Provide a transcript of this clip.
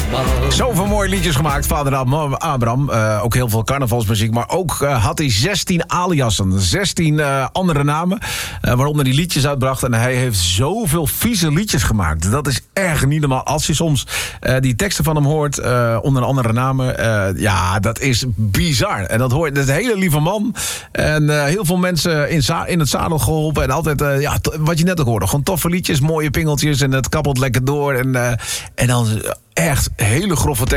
Zoveel mooie liedjes gemaakt, vader Abraham. Ook heel veel carnavalsmuziek. Maar ook had hij 16 aliasen. 16 andere namen. Waaronder die liedjes uitbracht. En hij heeft zoveel vieze liedjes gemaakt. Dat is erg niet normaal. Als je soms die teksten van hem hoort. Onder andere namen. Ja, dat is bizar. En dat hoort. Dat is een hele lieve man. En heel veel mensen in het zadel geholpen. En altijd, wat je net ook hoorde. Gewoon toffe liedjes, mooie pingeltjes. En het kabbelt lekker door. En dan echt hele grove teksten.